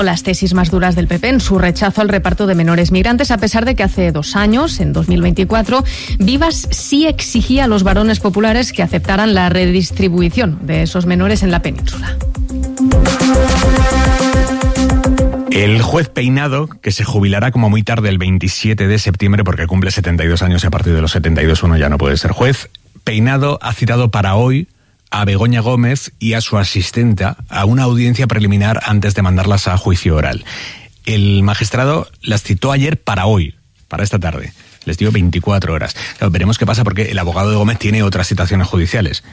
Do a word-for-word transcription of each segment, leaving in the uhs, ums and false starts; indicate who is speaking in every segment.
Speaker 1: las tesis más duras del P P en su rechazo al reparto de menores migrantes, a pesar de que hace dos años, en dos mil veinticuatro, Vivas sí exigía a los varones populares que aceptaran la redistribución de esos menores en la península.
Speaker 2: El juez Peinado, que se jubilará como muy tarde el veintisiete de septiembre porque cumple setenta y dos años y a partir de los setenta y dos uno ya no puede ser juez, Peinado ha citado para hoy a Begoña Gómez y a su asistenta a una audiencia preliminar antes de mandarlas a juicio oral. El magistrado las citó ayer para hoy, para esta tarde. Les dio veinticuatro horas. Claro, veremos qué pasa porque el abogado de Gómez tiene otras citaciones judiciales.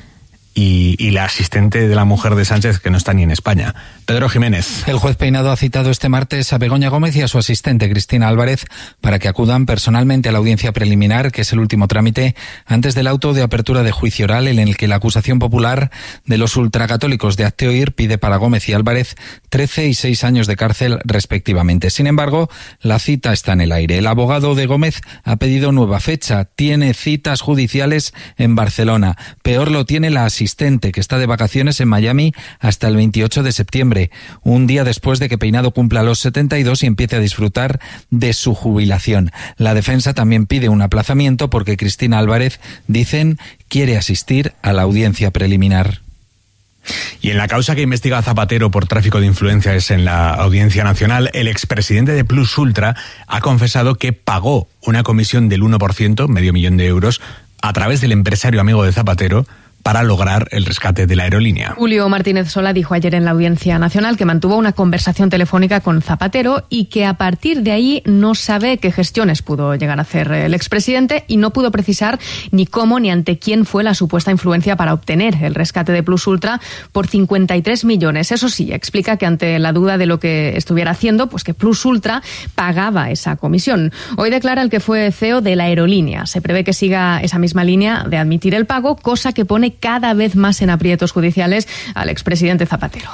Speaker 2: Y, y la asistente de la mujer de Sánchez, que no está ni en España. Pedro Jiménez.
Speaker 3: El juez Peinado ha citado este martes a Begoña Gómez y a su asistente, Cristina Álvarez, para que acudan personalmente a la audiencia preliminar, que es el último trámite, antes del auto de apertura de juicio oral en el que la acusación popular de los ultracatólicos de Hazte Oír pide para Gómez y Álvarez trece y seis años de cárcel respectivamente. Sin embargo, la cita está en el aire. El abogado de Gómez ha pedido nueva fecha. Tiene citas judiciales en Barcelona. Peor lo tiene la asistente, que está de vacaciones en Miami hasta el veintiocho de septiembre, un día después de que Peinado cumpla los setenta y dos y empiece a disfrutar de su jubilación. La defensa también pide un aplazamiento porque Cristina Álvarez, dicen, quiere asistir a la audiencia preliminar.
Speaker 2: Y en la causa que investiga a Zapatero por tráfico de influencias en la Audiencia Nacional, el expresidente de Plus Ultra ha confesado que pagó una comisión del uno por ciento, medio millón de euros, a través del empresario amigo de Zapatero, para lograr el rescate de la aerolínea.
Speaker 1: Julio Martínez Sola dijo ayer en la Audiencia Nacional que mantuvo una conversación telefónica con Zapatero y que a partir de ahí no sabe qué gestiones pudo llegar a hacer el expresidente y no pudo precisar ni cómo ni ante quién fue la supuesta influencia para obtener el rescate de Plus Ultra por cincuenta y tres millones. Eso sí, explica que ante la duda de lo que estuviera haciendo, pues que Plus Ultra pagaba esa comisión. Hoy declara el que fue C E O de la aerolínea. Se prevé que siga esa misma línea de admitir el pago, cosa que pone cada vez más en aprietos judiciales al expresidente Zapatero.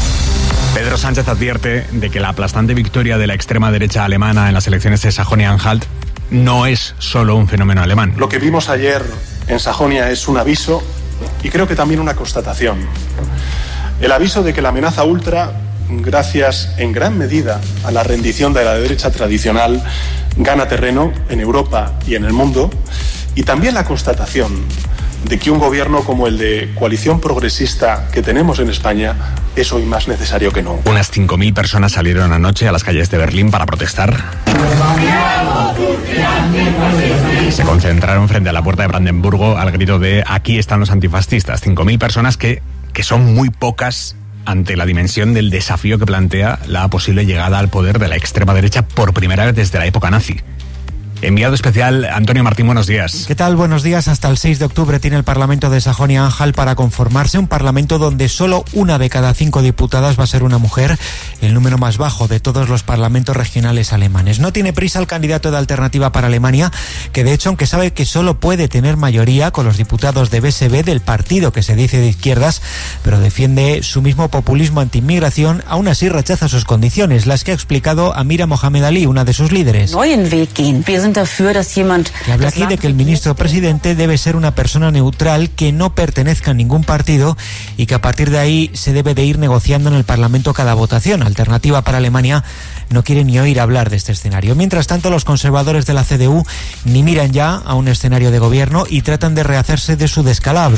Speaker 2: Pedro Sánchez advierte de que la aplastante victoria de la extrema derecha alemana en las elecciones de Sajonia-Anhalt no es solo un fenómeno alemán.
Speaker 4: Lo que vimos ayer en Sajonia es un aviso y creo que también una constatación. El aviso de que la amenaza ultra, gracias en gran medida a la rendición de la derecha tradicional, gana terreno en Europa y en el mundo, y también la constatación de que un gobierno como el de coalición progresista que tenemos en España es hoy más necesario que nunca.
Speaker 2: Unas cinco mil personas salieron anoche a las calles de Berlín para protestar. Se concentraron frente a la puerta de Brandenburgo al grito de "aquí están los antifascistas". cinco mil personas que, que son muy pocas ante la dimensión del desafío que plantea la posible llegada al poder de la extrema derecha por primera vez desde la época nazi. Enviado especial, Antonio Martín, buenos días.
Speaker 5: ¿Qué tal? Buenos días. Hasta el seis de octubre tiene el Parlamento de Sajonia-Anhalt para conformarse, un Parlamento donde solo una de cada cinco diputadas va a ser una mujer, el número más bajo de todos los parlamentos regionales alemanes. No tiene prisa el candidato de Alternativa para Alemania, que de hecho, aunque sabe que solo puede tener mayoría con los diputados de B S B, del partido que se dice de izquierdas, pero defiende su mismo populismo anti-inmigración, aún así rechaza sus condiciones, las que ha explicado Amira Mohamed Ali, una de sus líderes. Que habla aquí de que el ministro presidente debe ser una persona neutral, que no pertenezca a ningún partido y que a partir de ahí se debe de ir negociando en el Parlamento cada votación. Alternativa para Alemania no quiere ni oír hablar de este escenario. Mientras tanto, los conservadores de la C D U ni miran ya a un escenario de gobierno y tratan de rehacerse de su descalabro.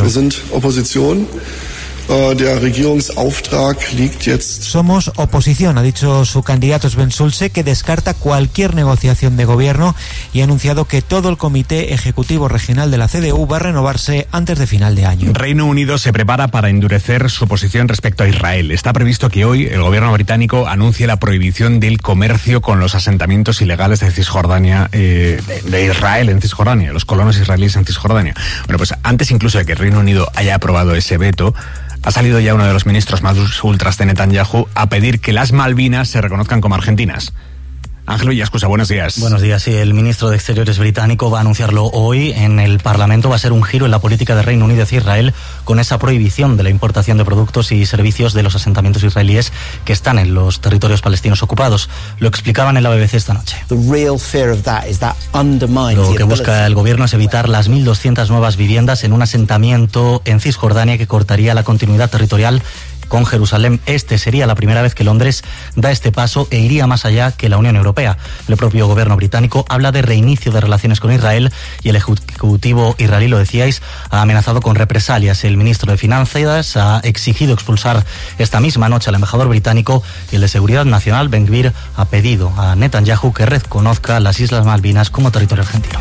Speaker 5: Somos oposición, ha dicho su candidato Sven Schulze, que descarta cualquier negociación de gobierno y ha anunciado que todo el comité ejecutivo regional de la C D U va a renovarse antes de final de año.
Speaker 2: Reino Unido se prepara para endurecer su posición respecto a Israel. Está previsto que hoy el gobierno británico anuncie la prohibición del comercio con los asentamientos ilegales de Cisjordania, eh, de Israel en Cisjordania, los colonos israelíes en Cisjordania. Bueno, pues antes incluso de que el Reino Unido haya aprobado ese veto, ha salido ya uno de los ministros más ultras de Netanyahu a pedir que las Malvinas se reconozcan como argentinas. Ángel Villascusa, buenos días.
Speaker 6: Buenos días, sí. El ministro de Exteriores británico va a anunciarlo hoy en el Parlamento. Va a ser un giro en la política de Reino Unido hacia Israel con esa prohibición de la importación de productos y servicios de los asentamientos israelíes que están en los territorios palestinos ocupados. Lo explicaban en la B B C esta noche. Lo que busca el gobierno es evitar las mil doscientas nuevas viviendas en un asentamiento en Cisjordania que cortaría la continuidad territorial con Jerusalén Este. Sería la primera vez que Londres da este paso e iría más allá que la Unión Europea. El propio gobierno británico habla de reinicio de relaciones con Israel y el ejecutivo israelí, lo decíais, ha amenazado con represalias. El ministro de Finanzas ha exigido expulsar esta misma noche al embajador británico y el de Seguridad Nacional, Ben Gvir, ha pedido a Netanyahu que reconozca las Islas Malvinas como territorio argentino.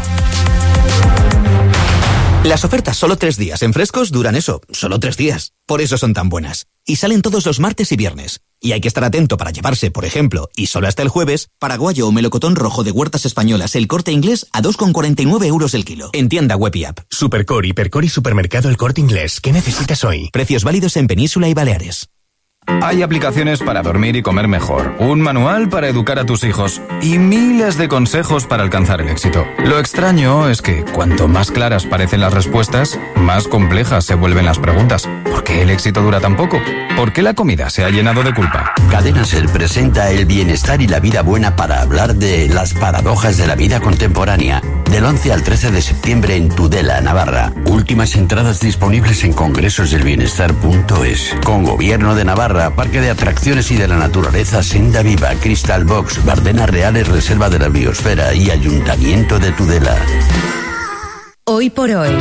Speaker 7: Las ofertas solo tres días en Frescos duran eso, solo tres días. Por eso son tan buenas. Y salen todos los martes y viernes. Y hay que estar atento para llevarse, por ejemplo, y solo hasta el jueves, paraguayo o melocotón rojo de Huertas Españolas El Corte Inglés a dos con cuarenta y nueve euros el kilo. En tienda web y app.
Speaker 8: Supercor, Hipercor y Supermercado El Corte Inglés. ¿Qué necesitas hoy?
Speaker 7: Precios válidos en Península y Baleares.
Speaker 9: Hay aplicaciones para dormir y comer mejor, un manual para educar a tus hijos y miles de consejos para alcanzar el éxito. Lo extraño es que cuanto más claras parecen las respuestas, más complejas se vuelven las preguntas. ¿Por qué el éxito dura tan poco? ¿Por qué la comida se ha llenado de culpa?
Speaker 10: Cadena Ser presenta el bienestar y la vida buena para hablar de las paradojas de la vida contemporánea. Del once al trece de septiembre en Tudela, Navarra. Últimas entradas disponibles en congresosdelbienestar punto es. Con Gobierno de Navarra, Parque de Atracciones y de la Naturaleza, Senda Viva, Crystal Box, Bardenas Reales, Reserva de la Biosfera y Ayuntamiento de Tudela.
Speaker 11: Hoy por hoy,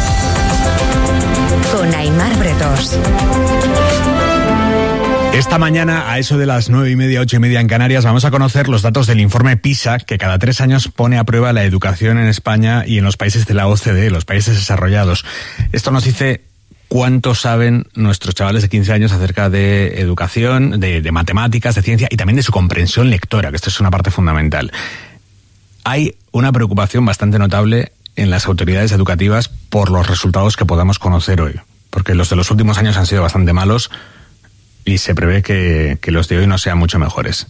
Speaker 11: con Aimar Bretos.
Speaker 2: Esta mañana, a eso de las nueve y media, ocho y media en Canarias, vamos a conocer los datos del informe PISA, que cada tres años pone a prueba la educación en España y en los países de la O C D E, los países desarrollados. Esto nos dice cuánto saben nuestros chavales de quince años acerca de educación, de, de matemáticas, de ciencia y también de su comprensión lectora, que esto es una parte fundamental. Hay una preocupación bastante notable en las autoridades educativas por los resultados que podamos conocer hoy, porque los de los últimos años han sido bastante malos y se prevé que, que los de hoy no sean mucho mejores.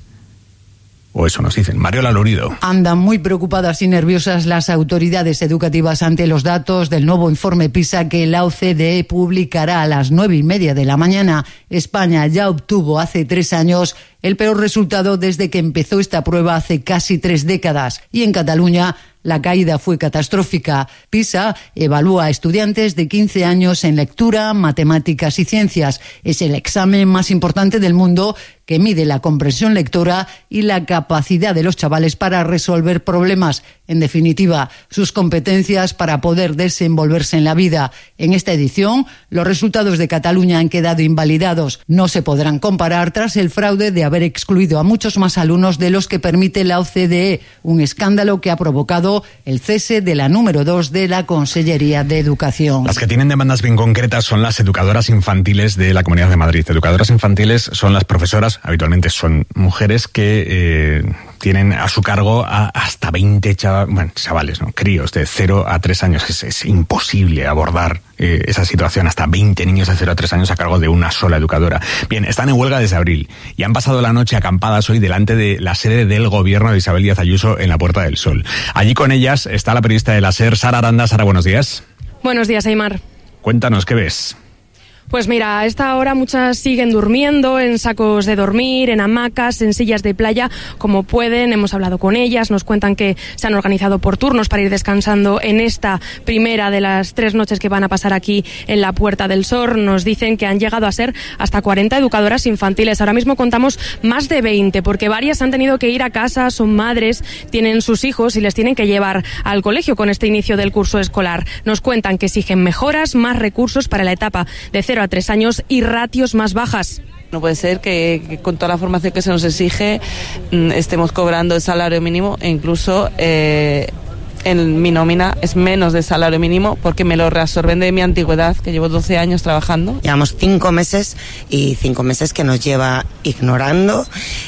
Speaker 2: O eso nos dicen. Mariola Lorido.
Speaker 12: Andan muy preocupadas y nerviosas las autoridades educativas ante los datos del nuevo informe PISA que la O C D E publicará a las nueve y media de la mañana. España ya obtuvo hace tres años el peor resultado desde que empezó esta prueba hace casi tres décadas. Y en Cataluña la caída fue catastrófica. PISA evalúa a estudiantes de quince años en lectura, matemáticas y ciencias. Es el examen más importante del mundo que mide la comprensión lectora y la capacidad de los chavales para resolver problemas. En definitiva, sus competencias para poder desenvolverse en la vida. En esta edición, los resultados de Cataluña han quedado invalidados. No se podrán comparar tras el fraude de haber excluido a muchos más alumnos de los que permite la O C D E, un escándalo que ha provocado el cese de la número dos de la Consellería de Educación.
Speaker 2: Las que tienen demandas bien concretas son las educadoras infantiles de la Comunidad de Madrid. Educadoras infantiles son las profesoras, habitualmente son mujeres que eh, tienen a su cargo a hasta veinte chavales, bueno, chavales, ¿no? Críos de cero a tres años. Es, es imposible abordar eh, esa situación. Hasta veinte niños de cero a tres años a cargo de una sola educadora. Bien, están en huelga desde abril y han pasado la noche acampadas hoy delante de la sede del gobierno de Isabel Díaz Ayuso en la Puerta del Sol. Allí con ellas está la periodista de la SER, Sara Aranda. Sara, buenos días.
Speaker 13: Buenos días, Aimar.
Speaker 2: Cuéntanos, ¿qué ves?
Speaker 13: Pues mira, a esta hora muchas siguen durmiendo en sacos de dormir, en hamacas, en sillas de playa, como pueden. Hemos hablado con ellas, nos cuentan que se han organizado por turnos para ir descansando en esta primera de las tres noches que van a pasar aquí en la Puerta del Sol. Nos dicen que han llegado a ser hasta cuarenta educadoras infantiles. Ahora mismo contamos más de veinte, porque varias han tenido que ir a casa, son madres, tienen sus hijos y les tienen que llevar al colegio con este inicio del curso escolar. Nos cuentan que exigen mejoras, más recursos para la etapa de cero a tres años y ratios más bajas.
Speaker 14: No puede ser que, que con toda la formación que se nos exige estemos cobrando el salario mínimo e incluso eh, en mi nómina es menos del salario mínimo porque me lo reabsorben de mi antigüedad, que llevo doce años trabajando.
Speaker 15: Llevamos cinco meses y cinco meses que nos lleva ignorando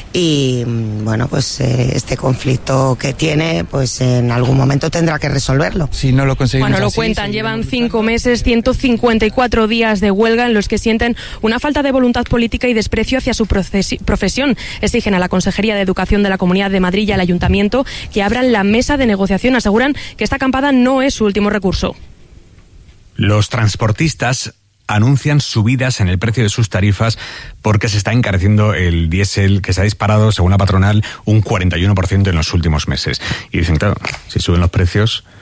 Speaker 15: y bueno, pues eh, este conflicto que tiene, pues en algún momento tendrá que resolverlo.
Speaker 13: Si no lo conseguimos. Bueno, lo así, cuentan, llevan cinco meses, ciento cincuenta y cuatro días de huelga en los que sienten una falta de voluntad política y desprecio hacia su profesión. Exigen a la Consejería de Educación de la Comunidad de Madrid y al Ayuntamiento que abran la mesa de negociación. Aseguran que esta acampada no es su último recurso.
Speaker 2: Los transportistas anuncian subidas en el precio de sus tarifas porque se está encareciendo el diésel, que se ha disparado, según la patronal, un cuarenta y uno por ciento en los últimos meses. Y dicen, claro, si suben los precios,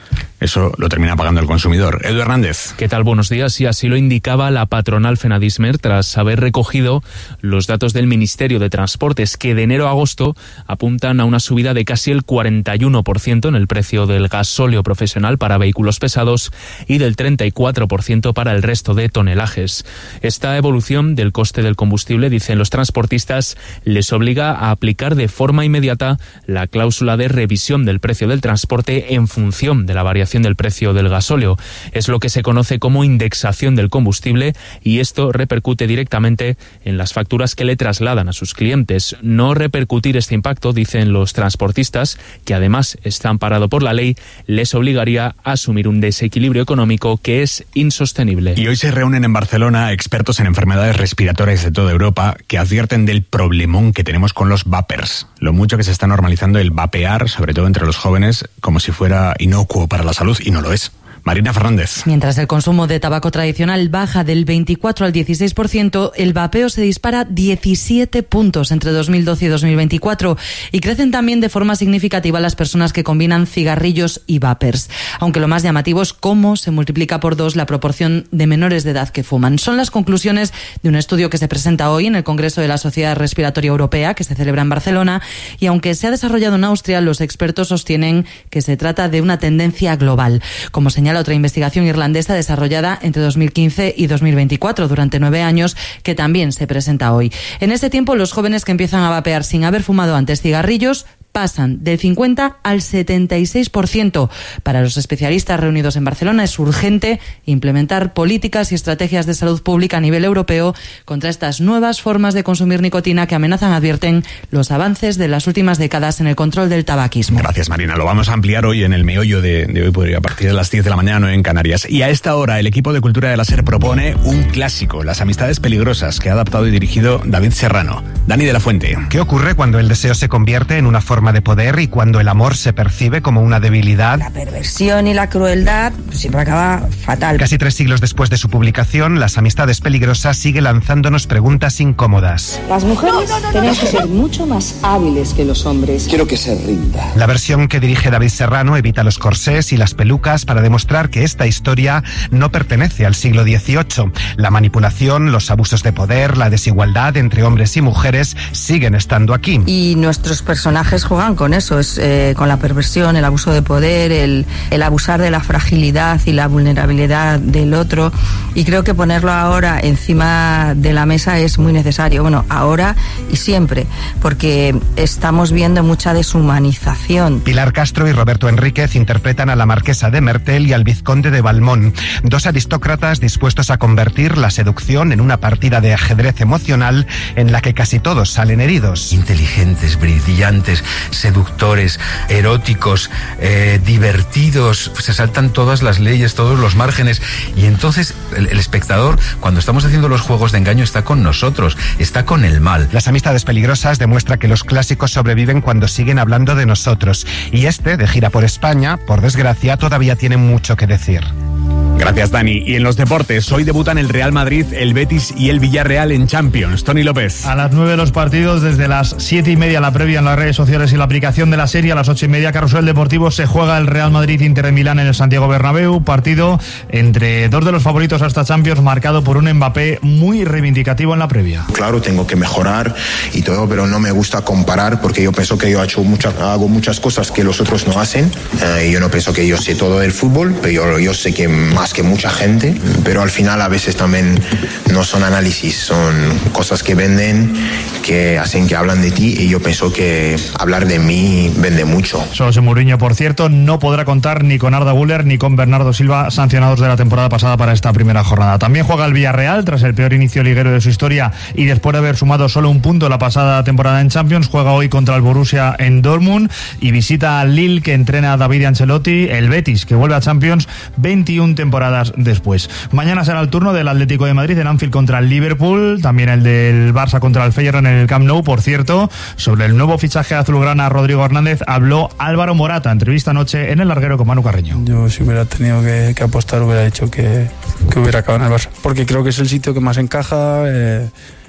Speaker 2: eso lo termina pagando el consumidor. Edu Hernández.
Speaker 16: ¿Qué tal? Buenos días. Y así lo indicaba la patronal Fenadismer tras haber recogido los datos del Ministerio de Transportes, que de enero a agosto apuntan a una subida de casi el cuarenta y uno por ciento en el precio del gasóleo profesional para vehículos pesados y del treinta y cuatro por ciento para el resto de tonelajes. Esta evolución del coste del combustible, dicen los transportistas, les obliga a aplicar de forma inmediata la cláusula de revisión del precio del transporte en función de la variación del precio del gasóleo. Es lo que se conoce como indexación del combustible y esto repercute directamente en las facturas que le trasladan a sus clientes. No repercutir este impacto, dicen los transportistas, que además está amparado por la ley, les obligaría a asumir un desequilibrio económico que es insostenible.
Speaker 2: Y hoy se reúnen en Barcelona expertos en enfermedades respiratorias de toda Europa que advierten del problemón que tenemos con los vapers. Lo mucho que se está normalizando el vapear, sobre todo entre los jóvenes, como si fuera inocuo para la salud, y no lo es. Marina Fernández.
Speaker 17: Mientras el consumo de tabaco tradicional baja del veinticuatro al dieciséis por ciento, el vapeo se dispara diecisiete puntos entre dos mil doce y dos mil veinticuatro y crecen también de forma significativa las personas que combinan cigarrillos y vapers. Aunque lo más llamativo es cómo se multiplica por dos la proporción de menores de edad que fuman. Son las conclusiones de un estudio que se presenta hoy en el Congreso de la Sociedad Respiratoria Europea, que se celebra en Barcelona, y aunque se ha desarrollado en Austria, los expertos sostienen que se trata de una tendencia global. Como señala otra investigación irlandesa desarrollada entre dos mil quince y dos mil veinticuatro, durante nueve años, que también se presenta hoy. En este tiempo, los jóvenes que empiezan a vapear sin haber fumado antes cigarrillos pasan del cincuenta al setenta y seis por ciento. Para los especialistas reunidos en Barcelona es urgente implementar políticas y estrategias de salud pública a nivel europeo contra estas nuevas formas de consumir nicotina que amenazan, advierten, los avances de las últimas décadas en el control del tabaquismo.
Speaker 2: Gracias, Marina. Lo vamos a ampliar hoy en el meollo de, de hoy, podría a partir de las diez de la mañana en Canarias. Y a esta hora el equipo de Cultura de la SER propone un clásico, Las amistades peligrosas, que ha adaptado y dirigido David Serrano. Dani de la Fuente.
Speaker 18: ¿Qué ocurre cuando el deseo se convierte en una forma de poder y cuando el amor se percibe como una debilidad?
Speaker 19: La perversión y la crueldad siempre acaba fatal.
Speaker 18: Casi tres siglos después de su publicación, Las amistades peligrosas sigue lanzándonos preguntas incómodas.
Speaker 20: Las mujeres no, no, no, tenemos no, no, no. que ser mucho más hábiles que los hombres.
Speaker 18: Quiero que se rinda. La versión que dirige David Serrano evita los corsés y las pelucas para demostrar que esta historia no pertenece al siglo dieciocho. La manipulación, los abusos de poder, la desigualdad entre hombres y mujeres siguen estando aquí.
Speaker 19: Y nuestros personajes juegan con eso, es eh, con la perversión, el abuso de poder, el, el abusar de la fragilidad y la vulnerabilidad del otro, y creo que ponerlo ahora encima de la mesa es muy necesario, bueno, ahora y siempre, porque estamos viendo mucha deshumanización.
Speaker 18: Pilar Castro y Roberto Enríquez interpretan a la marquesa de Mertel y al vizconde de Valmont, dos aristócratas dispuestos a convertir la seducción en una partida de ajedrez emocional en la que casi todos salen heridos.
Speaker 21: Inteligentes, brillantes, seductores, eróticos, eh, divertidos, se saltan todas las leyes, todos los márgenes, y entonces el, el espectador, cuando estamos haciendo los juegos de engaño, está con nosotros, está con el mal.
Speaker 18: Las amistades peligrosas demuestra que los clásicos sobreviven cuando siguen hablando de nosotros, y este, de gira por España, por desgracia, todavía tiene mucho que decir.
Speaker 2: Gracias, Dani. Y en los deportes, hoy debutan el Real Madrid, el Betis y el Villarreal en Champions. Tony López.
Speaker 22: A las nueve los partidos, desde las siete y media la previa en las redes sociales y la aplicación de la serie. A las ocho y media, Carrusel Deportivo, se juega el Real Madrid Inter de Milán en el Santiago Bernabéu. Partido entre dos de los favoritos a esta Champions, marcado por un Mbappé muy reivindicativo en la previa.
Speaker 23: Claro, tengo que mejorar y todo, pero no me gusta comparar porque yo pienso que yo he hecho mucha, hago muchas cosas que los otros no hacen. Eh, yo no pienso que yo sé todo del fútbol, pero yo, yo sé que más que mucha gente, pero al final a veces también no son análisis, son cosas que venden, que hacen que hablan de ti, y yo pienso que hablar de mí vende mucho.
Speaker 22: José Mourinho, por cierto, no podrá contar ni con Arda Güler ni con Bernardo Silva, sancionados de la temporada pasada para esta primera jornada. También juega el Villarreal tras el peor inicio liguero de su historia y después de haber sumado solo un punto la pasada temporada en Champions. Juega hoy contra el Borussia en Dortmund y visita al Lille, que entrena a David Ancelotti. El Betis, que vuelve a Champions veintiuna temporadas después. Mañana será el turno del Atlético de Madrid en Anfield contra el Liverpool, también el del Barça contra el Feyenoord en el Camp Nou. Por cierto, sobre el nuevo fichaje azulgrana Rodrigo Hernández habló Álvaro Morata, entrevista anoche en El Larguero con Manu Carreño.
Speaker 24: Yo, si hubiera tenido que, que apostar, hubiera dicho que, que hubiera acabado en el Barça, porque creo que es el sitio que más encaja, eh,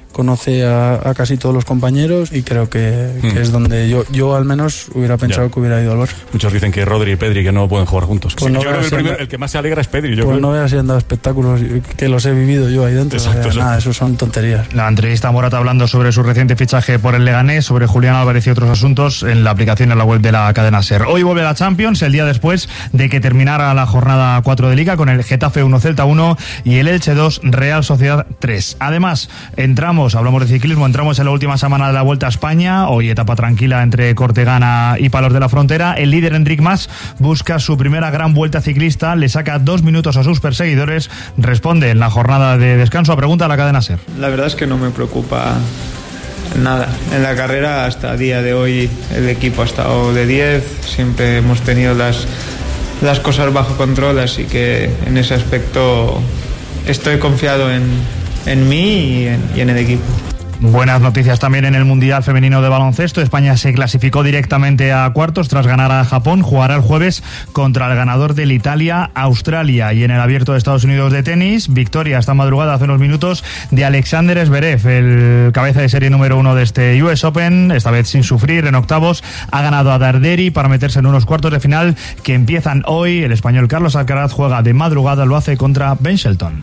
Speaker 24: conoce a, a casi todos los compañeros y creo que,
Speaker 1: Mm.
Speaker 24: que es donde yo, yo al menos hubiera pensado
Speaker 1: Ya.
Speaker 24: que hubiera ido al Barça.
Speaker 1: Muchos dicen que Rodri y Pedri que no pueden jugar juntos.
Speaker 24: Pues
Speaker 1: Sí,
Speaker 24: no
Speaker 1: yo creo que
Speaker 24: veas
Speaker 1: el,
Speaker 24: si
Speaker 1: primer-
Speaker 24: anda-
Speaker 1: el que más se alegra es Pedri. Yo
Speaker 24: Pues
Speaker 1: creo.
Speaker 24: no veas si han dado espectáculos que los he vivido yo ahí dentro.
Speaker 1: Exacto,
Speaker 24: O sea,
Speaker 1: exacto.
Speaker 24: nada, eso son tonterías.
Speaker 22: La entrevista a Morata hablando sobre su reciente fichaje por el Leganés, sobre Julián Álvarez y otros asuntos en la aplicación en la web de la cadena SER. Hoy vuelve la Champions, el día después de que terminara la jornada cuatro de Liga con el Getafe uno Celta uno y el Elche dos Real Sociedad tres. Además, entramos, hablamos de ciclismo, entramos en la última semana de la Vuelta a España, hoy etapa tranquila entre Cortegana y Palos de la Frontera. El líder Enric Mas busca su primera gran vuelta ciclista, le saca dos minutos a sus perseguidores, responde en la jornada de descanso a pregunta de la cadena SER.
Speaker 3: La verdad es que no me preocupa nada. En la carrera hasta el día de hoy el equipo ha estado de diez, siempre hemos tenido las, las cosas bajo control, así que en ese aspecto estoy confiado en, en mí y en, y en el equipo.
Speaker 22: Buenas noticias también en el Mundial Femenino de Baloncesto. España se clasificó directamente a cuartos tras ganar a Japón. Jugará el jueves contra el ganador del Italia-Australia. Y en el Abierto de Estados Unidos de tenis, victoria esta madrugada hace unos minutos de Alexander Zverev, el cabeza de serie número uno de este U S Open, esta vez sin sufrir en octavos. Ha ganado a Darderi para meterse en unos cuartos de final que empiezan hoy. El español Carlos Alcaraz juega de madrugada, lo hace contra Ben Shelton.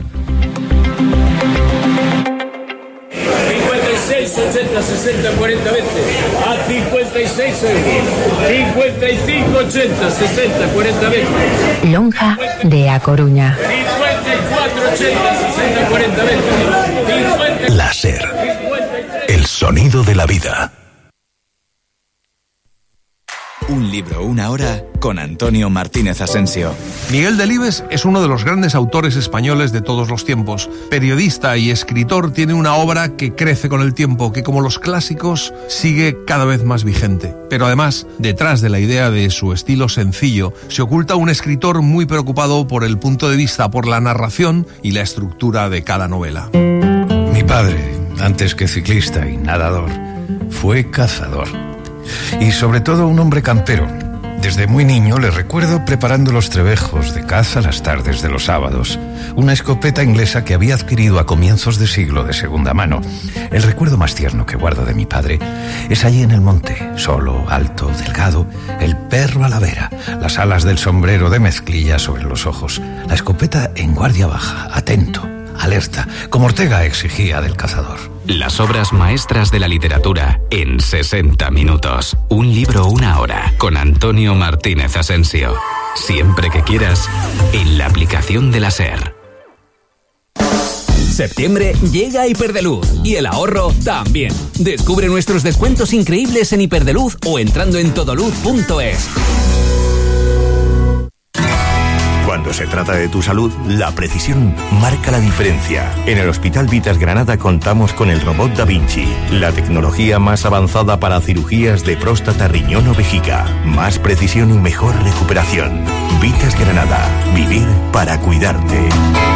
Speaker 4: cincuenta y seis, ochenta, sesenta, cuarenta, veinte. A cincuenta y seis euros. cincuenta y cinco, ochenta, sesenta, cuarenta, veinte.
Speaker 11: Lonja de A Coruña.
Speaker 4: cincuenta y cuatro, ochenta, sesenta, cuarenta, veinte.
Speaker 8: La SER. El sonido de la vida.
Speaker 5: Un libro, una hora, con Antonio Martínez Asensio.
Speaker 25: Miguel Delibes es uno de los grandes autores españoles de todos los tiempos. Periodista y escritor, tiene una obra que crece con el tiempo, que como los clásicos sigue cada vez más vigente. Pero además, detrás de la idea de su estilo sencillo, se oculta un escritor muy preocupado por el punto de vista, por la narración y la estructura de cada novela.
Speaker 26: Mi padre, antes que ciclista y nadador, fue cazador. Y sobre todo un hombre campero. Desde muy niño le recuerdo preparando los trebejos de caza las tardes de los sábados. Una escopeta inglesa que había adquirido a comienzos de siglo de segunda mano. El recuerdo más tierno que guardo de mi padre es allí en el monte, solo, alto, delgado, el perro a la vera, las alas del sombrero de mezclilla sobre los ojos, la escopeta en guardia baja, atento, alerta, como Ortega exigía del cazador.
Speaker 27: Las obras maestras de la literatura en sesenta minutos. Un libro, una hora, con Antonio Martínez Asensio. Siempre que quieras, en la aplicación de la SER.
Speaker 28: Septiembre llega a Hiperdeluz y el ahorro también. Descubre nuestros descuentos increíbles en Hiperdeluz o entrando en todoluz punto es.
Speaker 8: Cuando se trata de tu salud, la precisión marca la diferencia. En el Hospital Vitas Granada contamos con el robot Da Vinci, la tecnología más avanzada para cirugías de próstata, riñón o vejiga. Más precisión y mejor recuperación. Vitas Granada. Vivir para cuidarte.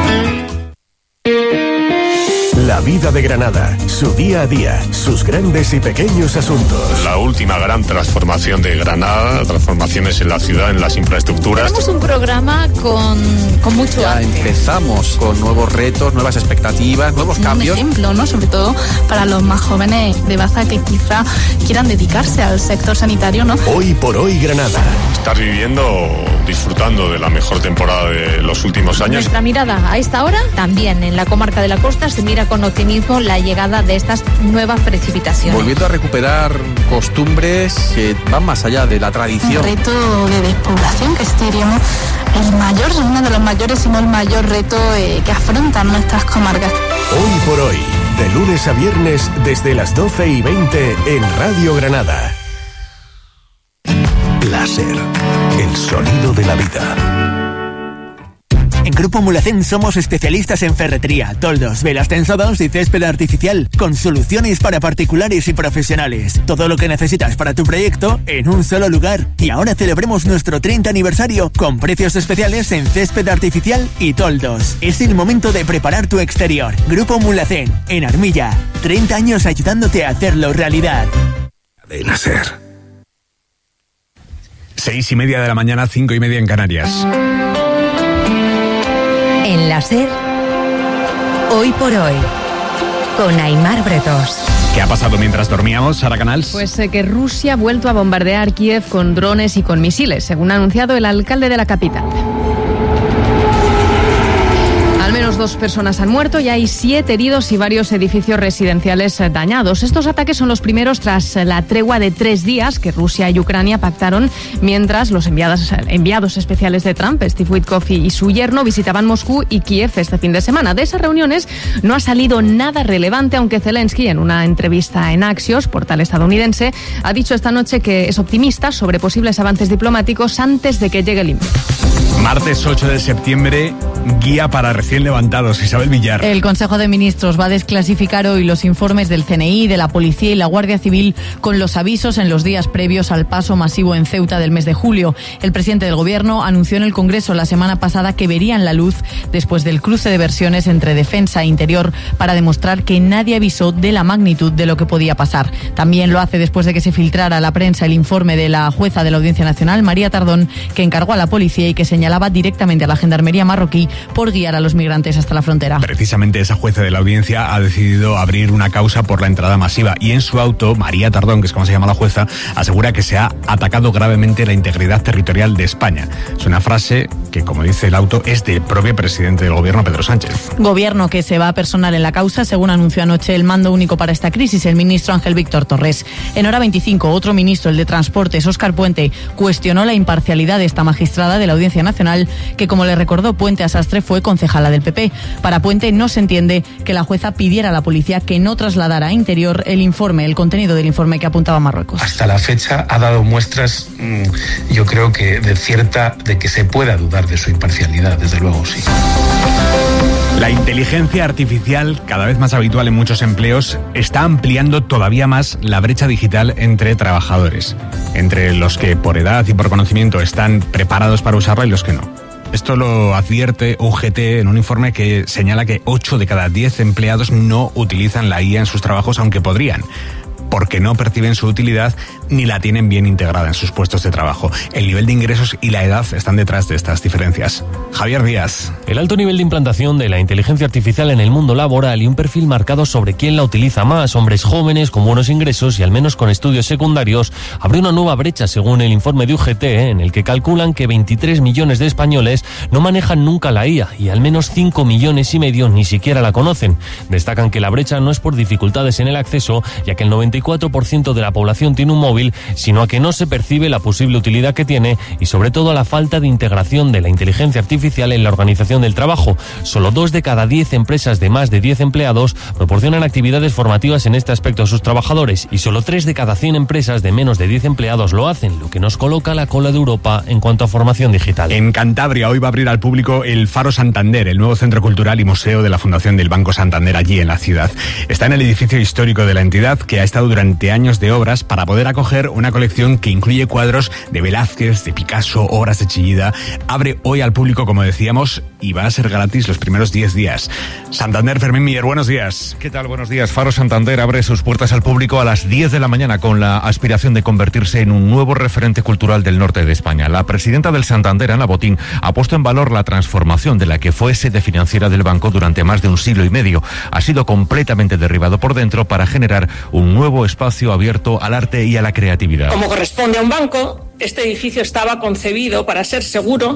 Speaker 8: La vida de Granada, su día a día, sus grandes y pequeños asuntos.
Speaker 29: La última gran transformación de Granada, transformaciones en la ciudad, en las infraestructuras.
Speaker 30: Tenemos un programa con, con mucho
Speaker 31: ya
Speaker 30: arte.
Speaker 31: Empezamos con nuevos retos, nuevas expectativas, nuevos cambios.
Speaker 30: Un ejemplo, ¿no? Sobre todo para los más jóvenes de Baza que quizá quieran dedicarse al sector sanitario, ¿no?
Speaker 8: Hoy por hoy Granada.
Speaker 29: Estar viviendo, disfrutando de la mejor temporada de los últimos años.
Speaker 30: Nuestra mirada a esta hora, también en la comarca de la Costa, se mira con optimismo la llegada de estas nuevas precipitaciones.
Speaker 31: Volviendo a recuperar costumbres que van más allá de la tradición.
Speaker 30: Un reto de despoblación que este diríamos el mayor, uno de los mayores, si no el mayor reto eh, que afrontan nuestras comarcas.
Speaker 8: Hoy por hoy, de lunes a viernes desde las doce y veinte en Radio Granada. Láser, el sonido de la vida.
Speaker 32: En Grupo Mulacén somos especialistas en ferretería, toldos, velas tensados y césped artificial, con soluciones para particulares y profesionales. Todo lo que necesitas para tu proyecto en un solo lugar. Y ahora celebremos nuestro treinta aniversario con precios especiales en césped artificial y toldos. Es el momento de preparar tu exterior. Grupo Mulacén, en Armilla. treinta años ayudándote a hacerlo realidad.
Speaker 8: De Nacer.
Speaker 2: Seis y media de la mañana, cinco y media en Canarias.
Speaker 11: En la SER, hoy por hoy, con Aimar Bretos.
Speaker 2: ¿Qué ha pasado mientras dormíamos, Sara Canals?
Speaker 6: Pues eh, que Rusia ha vuelto a bombardear Kiev con drones y con misiles, según ha anunciado el alcalde de la capital. Al menos dos personas han muerto y hay siete heridos y varios edificios residenciales dañados. Estos ataques son los primeros tras la tregua de tres días que Rusia y Ucrania pactaron mientras los enviados, enviados especiales de Trump, Steve Witkoff y su yerno, visitaban Moscú y Kiev este fin de semana. De esas reuniones no ha salido nada relevante, aunque Zelensky, en una entrevista en Axios, portal estadounidense, ha dicho esta noche que es optimista sobre posibles avances diplomáticos antes de que llegue el invierno.
Speaker 2: Martes ocho de septiembre, guía para recién levantados. Isabel Villar.
Speaker 7: El Consejo de Ministros va a desclasificar hoy los informes del C N I, de la Policía y la Guardia Civil con los avisos en los días previos al paso masivo en Ceuta del mes de julio. El presidente del Gobierno anunció en el Congreso la semana pasada que verían la luz después del cruce de versiones entre Defensa e Interior para demostrar que nadie avisó de la magnitud de lo que podía pasar. También lo hace después de que se filtrara a la prensa el informe de la jueza de la Audiencia Nacional, María Tardón, que encargó a la policía y que señalaba directamente a la gendarmería marroquí por guiar a los migrantes hasta la frontera.
Speaker 2: Precisamente esa jueza de la audiencia ha decidido abrir una causa por la entrada masiva y en su auto, María Tardón, que es como se llama la jueza, asegura que se ha atacado gravemente la integridad territorial de España. Es una frase que, como dice el auto, es del propio presidente del Gobierno, Pedro Sánchez.
Speaker 7: Gobierno que se va a personar en la causa, según anunció anoche el mando único para esta crisis, el ministro Ángel Víctor Torres. En hora veinticinco, otro ministro, el de Transportes, Óscar Puente, cuestionó la imparcialidad de esta magistrada de la Audiencia Nacional, que, como le recordó Puente a Sastre, fue concejala del P P. Para Puente no se entiende que la jueza pidiera a la policía que no trasladara a Interior el informe, el contenido del informe que apuntaba a Marruecos.
Speaker 9: Hasta la fecha ha dado muestras, yo creo que de cierta, de que se pueda dudar de su imparcialidad, desde luego sí.
Speaker 2: La inteligencia artificial, cada vez más habitual en muchos empleos, está ampliando todavía más la brecha digital entre trabajadores, entre los que por edad y por conocimiento están preparados para usarla y los que no. Esto lo advierte U G T en un informe que señala que ocho de cada diez empleados no utilizan la I A en sus trabajos, aunque podrían, porque no perciben su utilidad ni la tienen bien integrada en sus puestos de trabajo. El nivel de ingresos y la edad están detrás de estas diferencias. Javier Díaz.
Speaker 10: El alto nivel de implantación de la inteligencia artificial en el mundo laboral y un perfil marcado sobre quién la utiliza más, hombres jóvenes con buenos ingresos y al menos con estudios secundarios, abre una nueva brecha según el informe de U G T, en el que calculan que veintitrés millones de españoles no manejan nunca la I A y al menos cinco millones y medio ni siquiera la conocen. Destacan que la brecha no es por dificultades en el acceso, ya que el noventa y cuatro por ciento de la población tiene un móvil, sino a que no se percibe la posible utilidad que tiene y sobre todo a la falta de integración de la inteligencia artificial en la organización del trabajo. Solo dos de cada diez empresas de más de diez empleados proporcionan actividades formativas en este aspecto a sus trabajadores y solo tres de cada cien empresas de menos de diez empleados lo hacen, lo que nos coloca a la cola de Europa en cuanto a formación digital.
Speaker 2: En Cantabria hoy va a abrir al público el Faro Santander, el nuevo centro cultural y museo de la Fundación del Banco Santander allí en la ciudad. Está en el edificio histórico de la entidad, que ha estado durante años de obras para poder acoger una colección que incluye cuadros de Velázquez, de Picasso, obras de Chillida. Abre hoy al público, como decíamos, y va a ser gratis los primeros diez días. Santander, Fermín Miller, buenos días.
Speaker 12: ¿Qué tal? Buenos días. Faro Santander abre sus puertas al público a las diez de la mañana con la aspiración de convertirse en un nuevo referente cultural del norte de España. La presidenta del Santander, Ana Botín, ha puesto en valor la transformación de la que fue sede financiera del banco durante más de un siglo y medio. Ha sido completamente derribado por dentro para generar un nuevo espacio abierto al arte y a la creatividad.
Speaker 13: Como corresponde a un banco, este edificio estaba concebido para ser seguro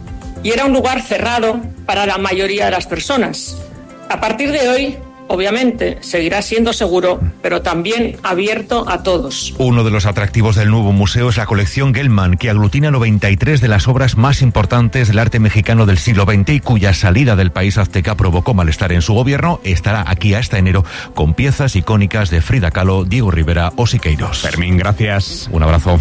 Speaker 13: y era un lugar cerrado para la mayoría de las personas. A partir de hoy, obviamente, seguirá siendo seguro, pero también abierto a todos.
Speaker 12: Uno de los atractivos del nuevo museo es la colección Gelman, que aglutina noventa y tres de las obras más importantes del arte mexicano del siglo veinte y cuya salida del país azteca provocó malestar en su gobierno. Estará aquí hasta enero con piezas icónicas de Frida Kahlo, Diego Rivera o Siqueiros.
Speaker 2: Fermín, gracias.
Speaker 12: Un abrazo.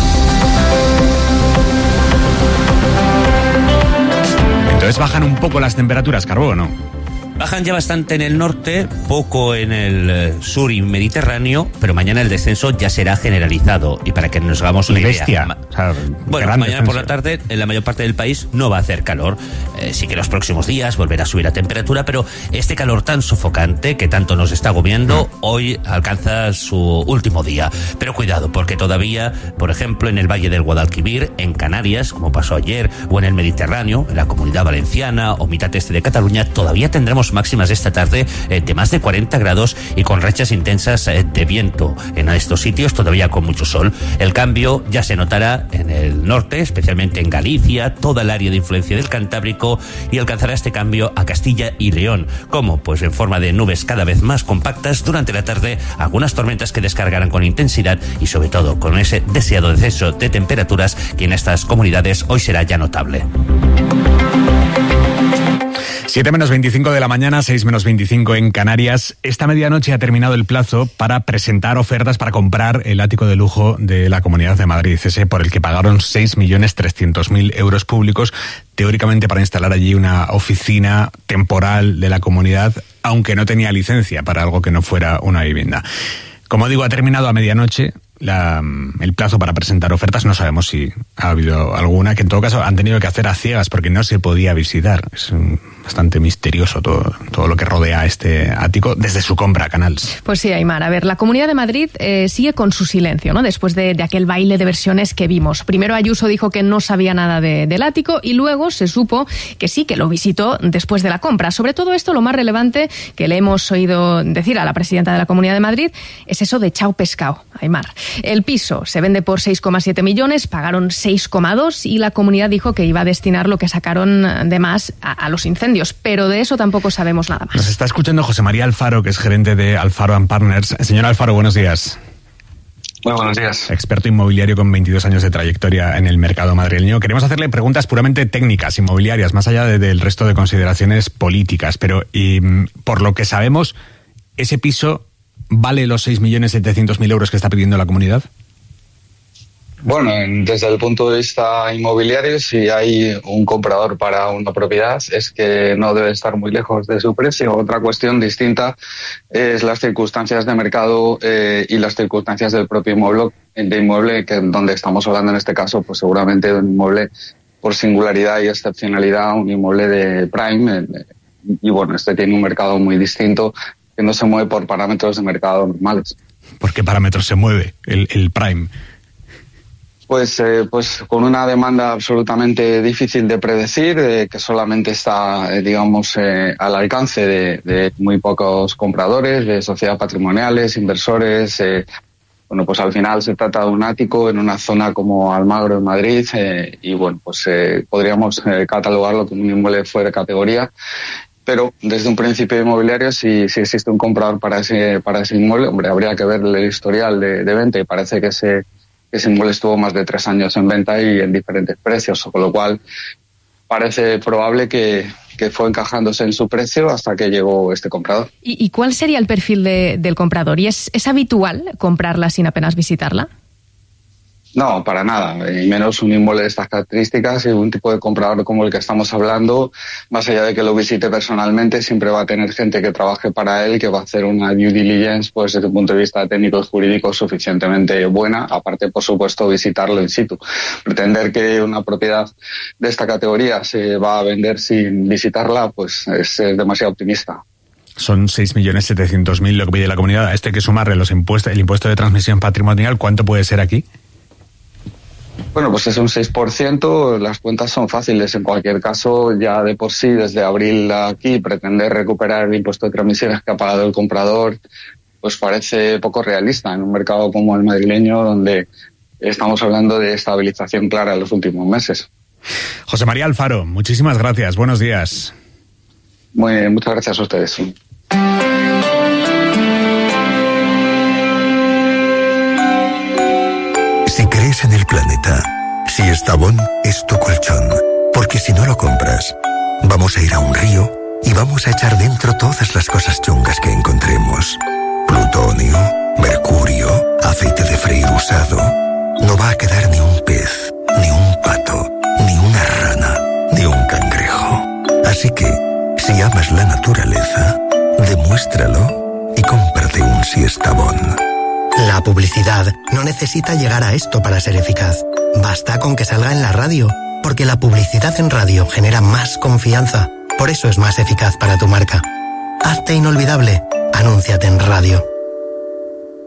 Speaker 2: Entonces bajan un poco las temperaturas, Carbó, ¿o no?
Speaker 14: Bajan ya bastante en el norte, poco en el sur y mediterráneo, pero mañana el descenso ya será generalizado. Y para que nos hagamos una
Speaker 2: y bestia.
Speaker 14: idea...
Speaker 2: O sea,
Speaker 14: bueno, mañana descenso. Por la tarde, en la mayor parte del país, no va a hacer calor. Eh, sí que los próximos días volverá a subir la temperatura, pero este calor tan sofocante que tanto nos está agobiando, mm. hoy alcanza su último día. Pero cuidado, porque todavía, por ejemplo, en el Valle del Guadalquivir, en Canarias, como pasó ayer, o en el Mediterráneo, en la Comunidad Valenciana o mitad este de Cataluña, todavía tendremos tendremos máximas esta tarde eh, de más de cuarenta grados y con rachas intensas eh, de viento. En estos sitios todavía con mucho sol. El cambio ya se notará en el norte, especialmente en Galicia, toda el área de influencia del Cantábrico, y alcanzará este cambio a Castilla y León. ¿Cómo? Pues en forma de nubes cada vez más compactas durante la tarde, algunas tormentas que descargarán con intensidad y sobre todo con ese deseado descenso de temperaturas que en estas comunidades hoy será ya notable.
Speaker 2: siete menos veinticinco de la mañana, seis menos veinticinco en Canarias. Esta medianoche ha terminado el plazo para presentar ofertas para comprar el ático de lujo de la Comunidad de Madrid, ese por el que pagaron seis millones trescientos mil euros públicos, teóricamente para instalar allí una oficina temporal de la comunidad, aunque no tenía licencia para algo que no fuera una vivienda. Como digo, ha terminado a medianoche la, el plazo para presentar ofertas. No sabemos si ha habido alguna, que en todo caso han tenido que hacer a ciegas porque no se podía visitar. Es un, bastante misterioso todo, todo lo que rodea a este ático desde su compra, Canals.
Speaker 6: Pues sí, Aymar. A ver, la Comunidad de Madrid eh, sigue con su silencio, ¿no? Después de, de aquel baile de versiones que vimos. Primero Ayuso dijo que no sabía nada de, del ático y luego se supo que sí, que lo visitó después de la compra. Sobre todo esto, lo más relevante que le hemos oído decir a la presidenta de la Comunidad de Madrid es eso de chao pescado, Aymar. El piso se vende por seis coma siete millones, pagaron seis coma dos y la comunidad dijo que iba a destinar lo que sacaron de más a, a los incendios, pero de eso tampoco sabemos nada más.
Speaker 2: Nos está escuchando José María Alfaro, que es gerente de Alfaro and Partners. Señor Alfaro, buenos días.
Speaker 1: Muy buenos días.
Speaker 2: Experto inmobiliario con veintidós años de trayectoria en el mercado madrileño. Queremos hacerle preguntas puramente técnicas, inmobiliarias, más allá de, del resto de consideraciones políticas, pero y, por lo que sabemos, ¿ese piso vale los seis millones setecientos mil euros que está pidiendo la comunidad?
Speaker 1: Bueno, desde el punto de vista inmobiliario, si hay un comprador para una propiedad, es que no debe estar muy lejos de su precio. Otra cuestión distinta es las circunstancias de mercado eh, y las circunstancias del propio inmueble, de inmueble que donde estamos hablando en este caso, pues seguramente de un inmueble por singularidad y excepcionalidad, un inmueble de prime. Eh, y bueno, este tiene un mercado muy distinto que no se mueve por parámetros de mercado normales.
Speaker 2: ¿Por qué parámetros se mueve el, el prime?
Speaker 1: Pues, eh, pues con una demanda absolutamente difícil de predecir, eh, que solamente está, eh, digamos, eh, al alcance de, de muy pocos compradores, de sociedades patrimoniales, inversores. Eh, bueno, pues al final se trata de un ático en una zona como Almagro en Madrid eh, y bueno, pues eh, podríamos eh, catalogarlo como un inmueble fuera de categoría. Pero desde un principio inmobiliario, si, si existe un comprador para ese, para ese inmueble, hombre, habría que ver el historial de, de venta y parece que ese Ese inmueble estuvo más de tres años en venta y en diferentes precios, con lo cual parece probable que, que fue encajándose en su precio hasta que llegó este comprador.
Speaker 6: ¿Y, y cuál sería el perfil de, del comprador? ¿Y es, es habitual comprarla sin apenas visitarla?
Speaker 1: No, para nada, y menos un inmueble de estas características y un tipo de comprador como el que estamos hablando, más allá de que lo visite personalmente, siempre va a tener gente que trabaje para él, que va a hacer una due diligence, pues desde el punto de vista técnico y jurídico suficientemente buena, aparte, por supuesto, visitarlo in situ. Pretender que una propiedad de esta categoría se va a vender sin visitarla, pues es, es demasiado optimista.
Speaker 2: Son seis millones setecientos mil lo que pide la comunidad. A esto hay que sumarle los impuestos, el impuesto de transmisión patrimonial. ¿Cuánto puede ser aquí?
Speaker 1: Bueno, pues es un seis por ciento, las cuentas son fáciles. En cualquier caso, ya de por sí, desde abril aquí, pretender recuperar el impuesto de transmisiones que ha pagado el comprador, pues parece poco realista en un mercado como el madrileño, donde estamos hablando de estabilización clara en los últimos meses.
Speaker 2: José María Alfaro, muchísimas gracias, buenos días.
Speaker 1: Muy, muchas gracias a ustedes.
Speaker 3: Si crees en el planeta, si Estabón es tu colchón, porque si no lo compras, vamos a ir a un río y vamos a echar dentro todas las cosas chungas que encontremos. Plutonio, mercurio, aceite de freír usado. No va a quedar ni un pez, ni un pato, ni una rana, ni un cangrejo. Así que, si amas la naturaleza, demuéstralo y cómprate un Siestabón.
Speaker 15: La publicidad no necesita llegar a esto para ser eficaz. Basta con que salga en la radio, porque la publicidad en radio genera más confianza. Por eso es más eficaz para tu marca. Hazte inolvidable. Anúnciate en radio.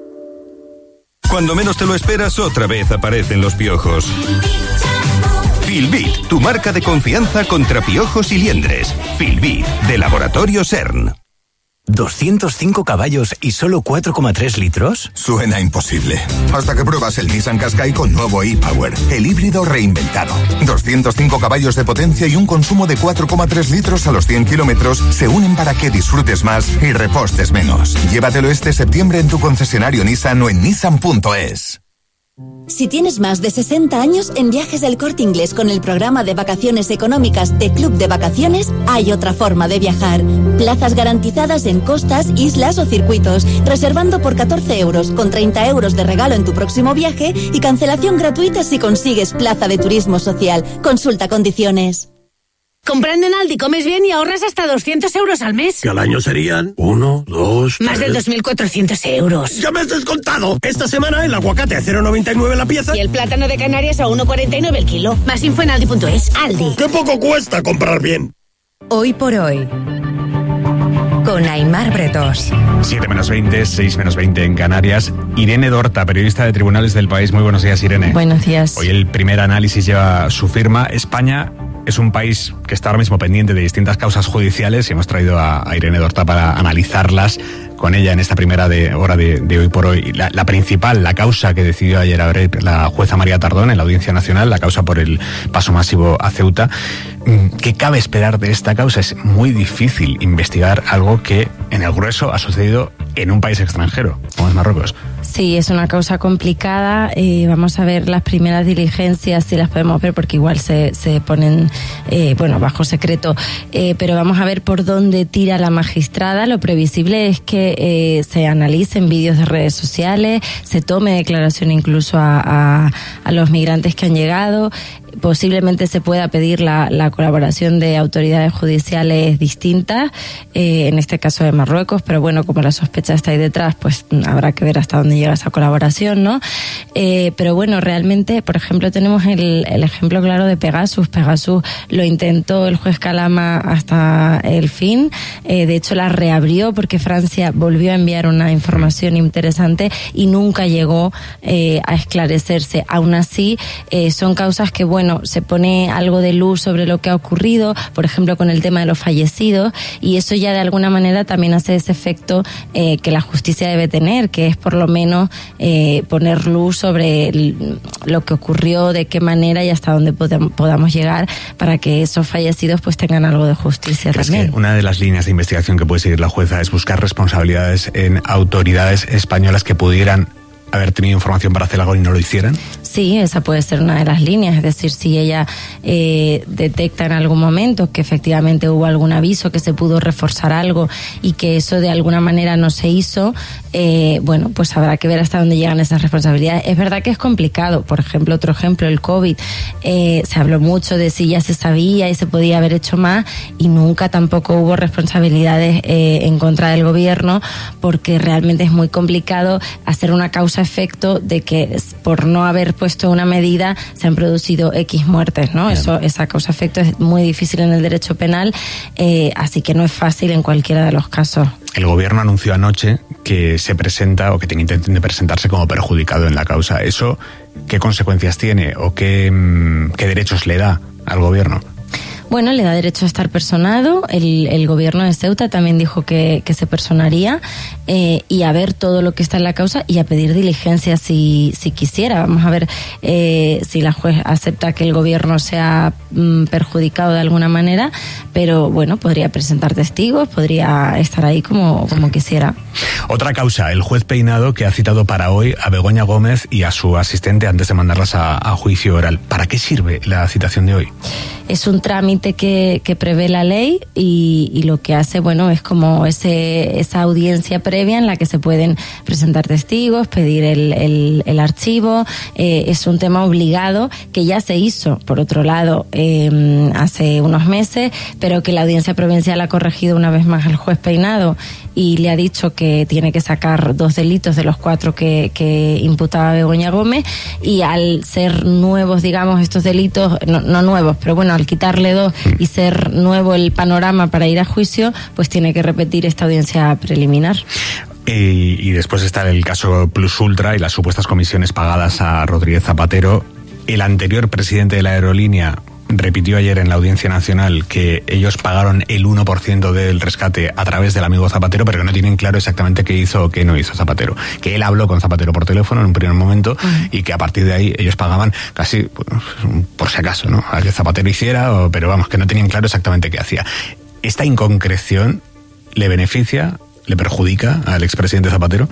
Speaker 16: Cuando menos te lo esperas, otra vez aparecen los piojos.
Speaker 8: Filbit, tu marca de confianza contra piojos y liendres. Filbit, de Laboratorio CERN.
Speaker 4: ¿doscientos cinco caballos y solo cuatro coma tres litros?
Speaker 5: Suena imposible. Hasta que pruebas el Nissan Qashqai con nuevo e-Power, el híbrido reinventado. doscientos cinco caballos de potencia y un consumo de cuatro coma tres litros a los cien kilómetros se unen para que disfrutes más y repostes menos. Llévatelo este septiembre en tu concesionario Nissan o en nissan punto es.
Speaker 16: Si tienes más de sesenta años, en Viajes del Corte Inglés con el programa de vacaciones económicas de Club de Vacaciones hay otra forma de viajar. Plazas garantizadas en costas, islas o circuitos, reservando por catorce euros, con treinta euros de regalo en tu próximo viaje y cancelación gratuita si consigues plaza de turismo social. Consulta condiciones.
Speaker 17: Comprando en Aldi comes bien y ahorras hasta doscientos euros al mes.
Speaker 18: Que al año serían uno, dos,
Speaker 17: Más
Speaker 18: tres...
Speaker 17: de dos mil cuatrocientos euros.
Speaker 18: ¡Ya me has descontado! Esta semana el aguacate a cero coma noventa y nueve la pieza.
Speaker 17: Y el plátano de Canarias a uno coma cuarenta y nueve el kilo. Más info en aldi punto es. Aldi.
Speaker 18: ¡Qué poco cuesta comprar bien!
Speaker 11: Hoy por hoy, con Aimar Bretos.
Speaker 2: siete menos veinte, seis menos veinte en Canarias. Irene Dorta, periodista de Tribunales del País. Muy buenos días, Irene.
Speaker 19: Buenos días.
Speaker 2: Hoy el primer análisis lleva su firma. España es un país que está ahora mismo pendiente de distintas causas judiciales y hemos traído a, a Irene Dorta para analizarlas con ella en esta primera de, hora de, de Hoy por Hoy. La, la principal, la causa que decidió ayer abrir la jueza María Tardón en la Audiencia Nacional, la causa por el paso masivo a Ceuta. ¿Qué cabe esperar de esta causa? Es muy difícil investigar algo que en el grueso ha sucedido en un país extranjero, como es Marruecos.
Speaker 19: Sí, es una causa complicada. Eh, vamos a ver las primeras diligencias, si las podemos ver, porque igual se, se ponen eh, bueno, bajo secreto. Eh, pero vamos a ver por dónde tira la magistrada. Lo previsible es que eh, se analicen vídeos de redes sociales, se tome declaración incluso a, a, a los migrantes que han llegado. Posiblemente se pueda pedir la, la colaboración de autoridades judiciales distintas, eh, en este caso de Marruecos, pero bueno, como la sospecha está ahí detrás, pues habrá que ver hasta dónde llega esa colaboración, ¿no? Eh, pero bueno, realmente, por ejemplo, tenemos el, el ejemplo claro de Pegasus. Pegasus lo intentó el juez Calama hasta el fin, eh, de hecho la reabrió porque Francia volvió a enviar una información interesante y nunca llegó eh, a esclarecerse. Aún así, eh, son causas que, bueno, Bueno, se pone algo de luz sobre lo que ha ocurrido, por ejemplo, con el tema de los fallecidos, y eso ya de alguna manera también hace ese efecto eh, que la justicia debe tener, que es por lo menos eh, poner luz sobre el, lo que ocurrió, de qué manera y hasta dónde podamos, podamos llegar para que esos fallecidos pues tengan algo de justicia también.
Speaker 2: Que una de las líneas de investigación que puede seguir la jueza es buscar responsabilidades en autoridades españolas que pudieran haber tenido información para hacer algo y no lo hicieran.
Speaker 19: Sí, esa puede ser una de las líneas, es decir, si ella eh, detecta en algún momento que efectivamente hubo algún aviso, que se pudo reforzar algo y que eso de alguna manera no se hizo, eh, bueno, pues habrá que ver hasta dónde llegan esas responsabilidades. Es verdad que es complicado, por ejemplo, otro ejemplo, el COVID, eh, se habló mucho de si ya se sabía y se podía haber hecho más y nunca tampoco hubo responsabilidades eh, en contra del gobierno, porque realmente es muy complicado hacer una causa-efecto de que por no haber puesto una medida se han producido X muertes, ¿no? Bien. Eso, esa causa-efecto es muy difícil en el derecho penal, eh, así que no es fácil en cualquiera de los casos.
Speaker 2: El gobierno anunció anoche que se presenta o que tiene intención de presentarse como perjudicado en la causa. ¿Eso qué consecuencias tiene o qué, qué derechos le da al gobierno?
Speaker 19: Bueno, le da derecho a estar personado. El, el gobierno de Ceuta también dijo que, que se personaría eh, y a ver todo lo que está en la causa y a pedir diligencia si, si quisiera. Vamos a ver eh, si la juez acepta que el gobierno sea mm, perjudicado de alguna manera, pero bueno, podría presentar testigos, podría estar ahí como, como quisiera.
Speaker 2: Otra causa, el juez Peinado, que ha citado para hoy a Begoña Gómez y a su asistente antes de mandarlas a, a juicio oral. ¿Para qué sirve la citación de hoy?
Speaker 19: Es un trámite que, que prevé la ley y, y lo que hace, bueno, es como ese esa audiencia previa en la que se pueden presentar testigos, pedir el, el, el archivo. Eh, es un tema obligado que ya se hizo, por otro lado, eh, hace unos meses, pero que la Audiencia Provincial ha corregido una vez más al juez Peinado y le ha dicho que tiene que sacar dos delitos de los cuatro que, que imputaba Begoña Gómez, y al ser nuevos, digamos, estos delitos, no, no nuevos, pero bueno, al quitarle dos y ser nuevo el panorama para ir a juicio, pues tiene que repetir esta audiencia preliminar.
Speaker 2: Y, y después está el caso Plus Ultra y las supuestas comisiones pagadas a Rodríguez Zapatero. el anterior presidente de la aerolínea repitió ayer en la Audiencia Nacional que ellos pagaron el uno por ciento del rescate a través del amigo Zapatero, pero que no tienen claro exactamente qué hizo o qué no hizo Zapatero. Que él habló con Zapatero por teléfono en un primer momento uh-huh. y que a partir de ahí ellos pagaban casi pues, por si acaso, ¿no? A que Zapatero hiciera, o, pero vamos, que no tenían claro exactamente qué hacía. ¿Esta inconcreción le beneficia, le perjudica al expresidente Zapatero?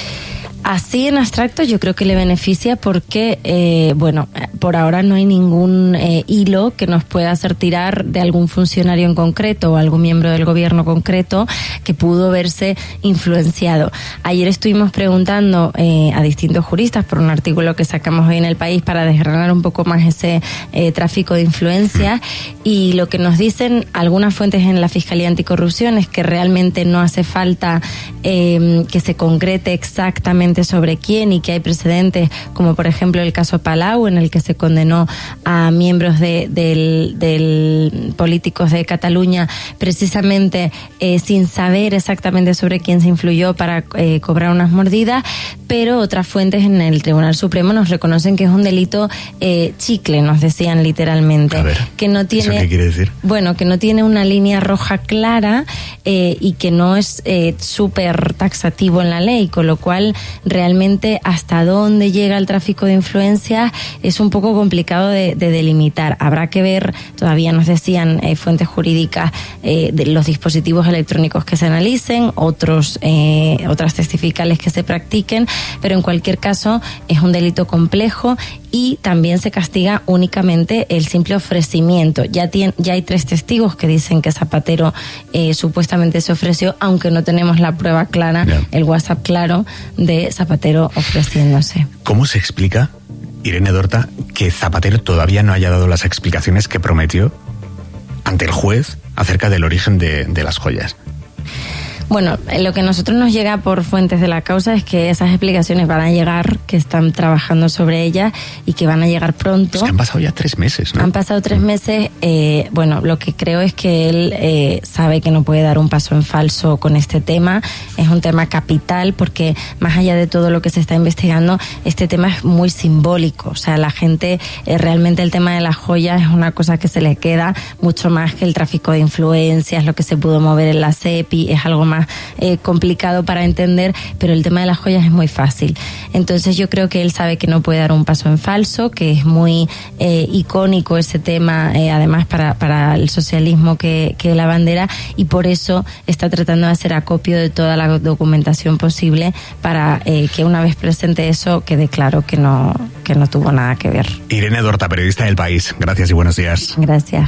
Speaker 19: Así en abstracto yo creo que le beneficia porque, eh, bueno, por ahora no hay ningún eh, hilo que nos pueda hacer tirar de algún funcionario en concreto o algún miembro del gobierno concreto que pudo verse influenciado. Ayer estuvimos preguntando eh, a distintos juristas por un artículo que sacamos hoy en El País para desgranar un poco más ese eh, tráfico de influencias, y lo que nos dicen algunas fuentes en la Fiscalía Anticorrupción es que realmente no hace falta eh, que se concrete exactamente sobre quién, y que hay precedentes como por ejemplo el caso Palau, en el que se condenó a miembros de, del, del políticos de Cataluña precisamente eh, sin saber exactamente sobre quién se influyó para eh, cobrar unas mordidas, pero otras fuentes en el Tribunal Supremo nos reconocen que es un delito eh, chicle, nos decían literalmente.
Speaker 2: A ver,
Speaker 19: que no tiene,
Speaker 2: ¿eso qué quiere decir?
Speaker 19: Bueno, que no tiene una línea roja clara eh, y que no es eh, súper taxativo en la ley, con lo cual realmente hasta dónde llega el tráfico de influencias es un poco complicado de, de delimitar. Habrá que ver, todavía nos decían eh, fuentes jurídicas, eh, de los dispositivos electrónicos que se analicen, otros eh, otras testificales que se practiquen, pero en cualquier caso es un delito complejo y también se castiga únicamente el simple ofrecimiento. Ya, tiene, ya hay tres testigos que dicen que Zapatero eh, supuestamente se ofreció, aunque no tenemos la prueba clara, yeah. el WhatsApp claro de Zapatero ofreciéndose.
Speaker 2: ¿Cómo se explica, Irene Dorta, que Zapatero todavía no haya dado las explicaciones que prometió ante el juez acerca del origen de, de las joyas?
Speaker 19: Bueno, lo que a nosotros nos llega por fuentes de la causa es que esas explicaciones van a llegar, que están trabajando sobre ellas y que van a llegar pronto.
Speaker 2: Es que han pasado ya tres meses, ¿no?
Speaker 19: Han pasado tres meses. Eh, bueno, lo que creo es que él eh, sabe que no puede dar un paso en falso con este tema. Es un tema capital porque más allá de todo lo que se está investigando, este tema es muy simbólico. O sea, la gente, eh, realmente el tema de las joyas es una cosa que se le queda mucho más que el tráfico de influencias, lo que se pudo mover en la C E P I, es algo más Eh, complicado para entender, pero el tema de las joyas es muy fácil. Entonces yo creo que él sabe que no puede dar un paso en falso, que es muy eh, icónico ese tema, eh, además para, para el socialismo que, que la bandera, y por eso está tratando de hacer acopio de toda la documentación posible para eh, que una vez presente eso quede claro que no, que no tuvo nada que ver.
Speaker 2: Irene Dorta, periodista del País. Gracias y buenos días.
Speaker 19: Gracias.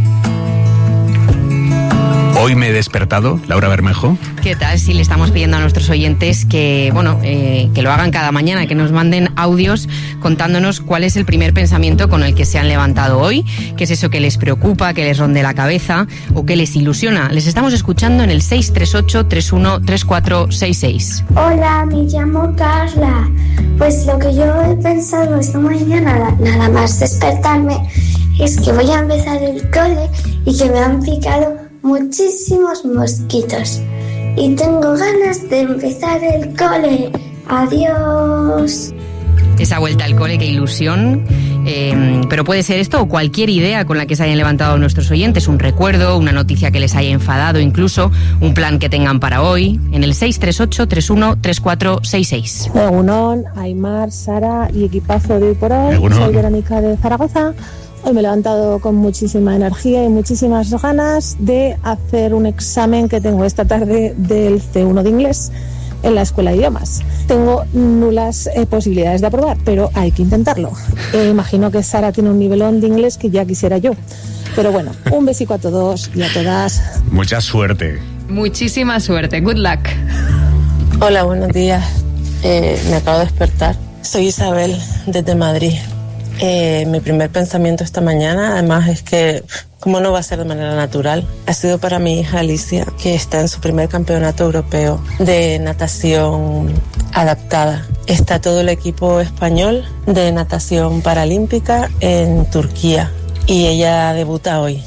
Speaker 2: Hoy me he despertado, Laura Bermejo.
Speaker 20: ¿Qué tal? Si le estamos pidiendo a nuestros oyentes que, bueno, eh, que lo hagan cada mañana, que nos manden audios contándonos cuál es el primer pensamiento con el que se han levantado hoy, qué es eso que les preocupa, que les ronde la cabeza o que les ilusiona. Les estamos escuchando en el seis tres ocho, tres uno tres cuatro seis seis.
Speaker 21: Hola, me llamo Carla. Pues lo que yo he pensado esta mañana, nada más despertarme, es que voy a empezar el cole y que me han picado muchísimos mosquitos y tengo ganas de empezar el cole. Adiós.
Speaker 20: Esa vuelta al cole, qué ilusión. Eh, pero puede ser esto o cualquier idea con la que se hayan levantado nuestros oyentes, un recuerdo, una noticia que les haya enfadado, incluso un plan que tengan para hoy, en el seis tres ocho, tres uno tres cuatro seis seis.
Speaker 22: Egunon, Aimar, Sara y equipazo de hoy por hoy.
Speaker 2: Egunon.
Speaker 22: Soy Verónica de Zaragoza. Hoy me he levantado con muchísima energía y muchísimas ganas de hacer un examen que tengo esta tarde del C uno de inglés en la Escuela de Idiomas. Tengo nulas eh, posibilidades de aprobar, pero hay que intentarlo. Eh, imagino que Sara tiene un nivelón de inglés que ya quisiera yo. Pero bueno, un besico a todos y a todas.
Speaker 2: Mucha suerte.
Speaker 6: Muchísima suerte. Good luck.
Speaker 23: Hola, buenos días. Eh, me acabo de despertar. Soy Isabel, desde Madrid. Eh, mi primer pensamiento esta mañana, además, es que, ¿cómo no va a ser de manera natural? Ha sido para mi hija Alicia, que está en su primer campeonato europeo de natación adaptada. Está todo el equipo español de natación paralímpica en Turquía y ella debuta hoy.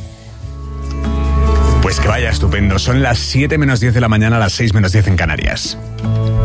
Speaker 2: Pues que vaya estupendo. Son las siete menos diez de la mañana, las seis menos diez en Canarias.